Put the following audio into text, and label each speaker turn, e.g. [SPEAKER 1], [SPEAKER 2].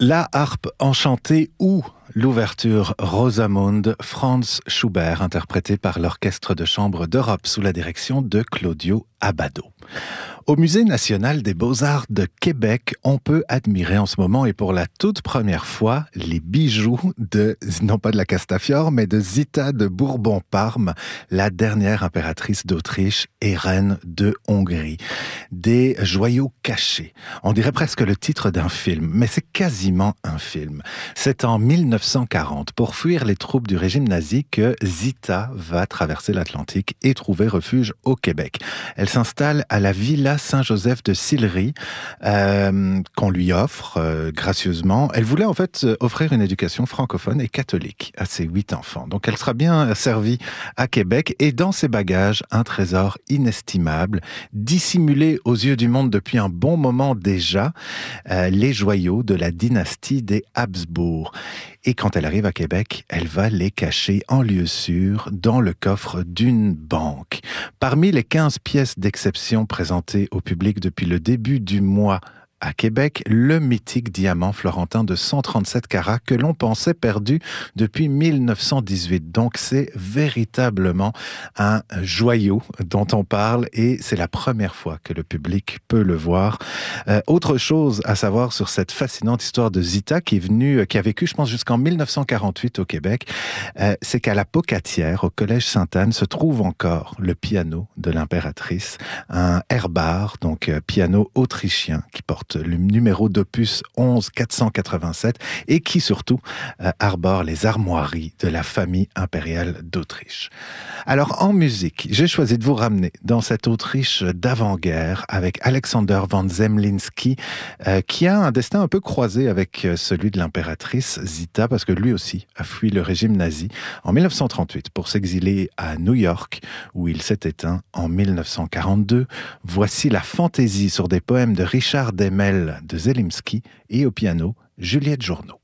[SPEAKER 1] La harpe enchantée ou l'ouverture Rosamunde, Franz Schubert, interprété par l'Orchestre de chambre d'Europe sous la direction de Claudio Abbado. Au Musée national des beaux-arts de Québec, on peut admirer en ce moment et pour la toute première fois les bijoux de, non pas de la Castafiore, mais de Zita de Bourbon-Parme, la dernière impératrice d'Autriche et reine de Hongrie. Des joyaux cachés. On dirait presque le titre d'un film, mais c'est quasiment un film. C'est en 1940, pour fuir les troupes du régime nazi, que Zita va traverser l'Atlantique et trouver refuge au Québec. Elle s'installe à la Villa Saint-Joseph de Sillery, qu'on lui offre gracieusement. Elle voulait en fait offrir une éducation francophone et catholique à ses 8 enfants. Donc elle sera bien servie à Québec et dans ses bagages, un trésor inestimable, dissimulé aux yeux du monde depuis un bon moment déjà, les joyaux de la dynastie des Habsbourg. Et quand elle arrive à Québec, elle va les cacher en lieu sûr dans le coffre d'une banque. Parmi les 15 pièces d'exception présentées au public depuis le début du mois à Québec, le mythique diamant florentin de 137 carats que l'on pensait perdu depuis 1918. Donc c'est véritablement un joyau dont on parle et c'est la première fois que le public peut le voir. Autre chose à savoir sur cette fascinante histoire de Zita qui a vécu, je pense, jusqu'en 1948 au Québec, c'est qu'à la Pocatière, au Collège Sainte-Anne, se trouve encore le piano de l'impératrice, un Herbart, donc piano autrichien qui porte le numéro d'opus 11487 et qui surtout arbore les armoiries de la famille impériale d'Autriche. Alors en musique, j'ai choisi de vous ramener dans cette Autriche d'avant-guerre avec Alexander von Zemlinsky qui a un destin un peu croisé avec celui de l'impératrice Zita parce que lui aussi a fui le régime nazi en 1938 pour s'exiler à New York où il s'est éteint en 1942. Voici la fantaisie sur des poèmes de Richard Demel de Zelimsky et au piano, Juliette Journeau.